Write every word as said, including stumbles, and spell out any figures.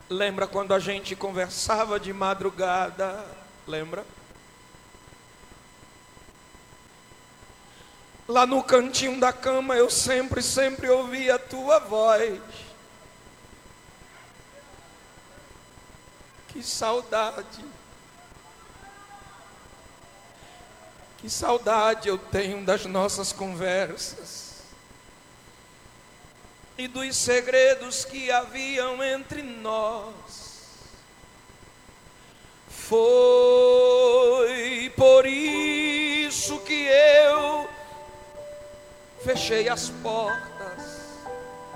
Lembra quando a gente conversava de madrugada? Lembra? Lá no cantinho da cama eu sempre, sempre ouvia a tua voz. Que saudade. Que saudade eu tenho das nossas conversas e dos segredos que haviam entre nós. Foi por isso que eu fechei as portas